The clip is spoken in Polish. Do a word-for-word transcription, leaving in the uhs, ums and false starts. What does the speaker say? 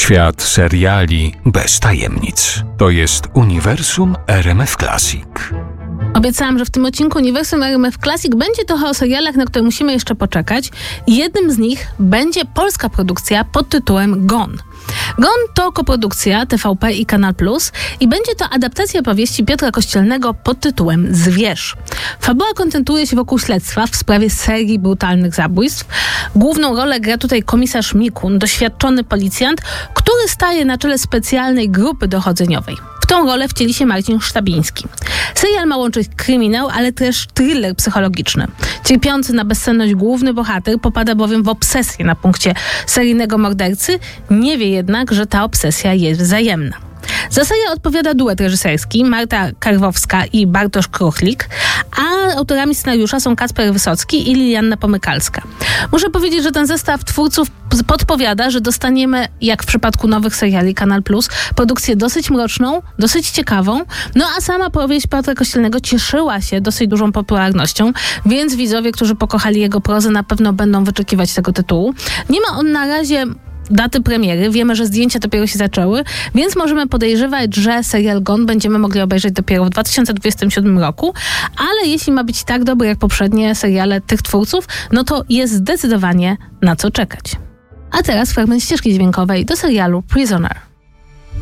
Świat seriali bez tajemnic. To jest Uniwersum R M F Classic. Obiecałam, że w tym odcinku Uniwersum R M F Classic będzie trochę o serialach, na które musimy jeszcze poczekać. Jednym z nich będzie polska produkcja pod tytułem Gone. Gone to koprodukcja T V P i Kanal Plus i będzie to adaptacja powieści Piotra Kościelnego pod tytułem Zwierz. Fabuła koncentruje się wokół śledztwa w sprawie serii brutalnych zabójstw. Główną rolę gra tutaj komisarz Mikun, doświadczony policjant, który staje na czele specjalnej grupy dochodzeniowej. W tą rolę wcieli się Marcin Sztabiński. Serial ma łączyć kryminał, ale też thriller psychologiczny. Cierpiący na bezsenność główny bohater popada bowiem w obsesję na punkcie seryjnego mordercy, nie wie jednak, że ta obsesja jest wzajemna. Za serial odpowiada duet reżyserski Marta Karwowska i Bartosz Kruchlik, a autorami scenariusza są Kacper Wysocki i Lilianna Pomykalska. Muszę powiedzieć, że ten zestaw twórców podpowiada, że dostaniemy, jak w przypadku nowych seriali Kanal Plus, produkcję dosyć mroczną, dosyć ciekawą, no a sama powieść Piotra Kościelnego cieszyła się dosyć dużą popularnością, więc widzowie, którzy pokochali jego prozę, na pewno będą wyczekiwać tego tytułu. Nie ma on na razie daty premiery. Wiemy, że zdjęcia dopiero się zaczęły, więc możemy podejrzewać, że serial Gone będziemy mogli obejrzeć dopiero w dwa tysiące dwudziestym siódmym roku, ale jeśli ma być tak dobry jak poprzednie seriale tych twórców, no to jest zdecydowanie na co czekać. A teraz fragment ścieżki dźwiękowej do serialu Prisoner.